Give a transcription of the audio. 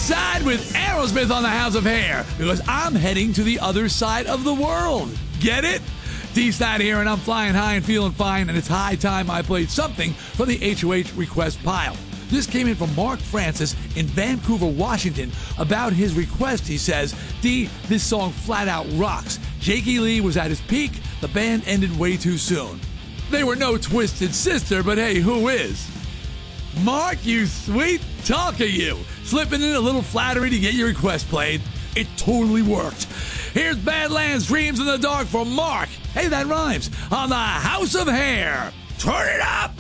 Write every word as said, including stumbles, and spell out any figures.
side with Aerosmith on the House of Hair because I'm heading to the other side of the world. Get it? D-Side here, and I'm flying high and feeling fine, and it's high time I played something from the H O H request pile. This came in from Mark Francis in Vancouver, Washington. About his request, he says, D, this song flat out rocks. Jakey Lee was at his peak. The band ended way too soon. They were no Twisted Sister, but hey, who is? Mark, you sweet talker, you. Slipping in a little flattery to get your request played. It totally worked. Here's Badlands Dreams in the Dark from Mark. Hey, that rhymes. On the House of Hair. Turn it up!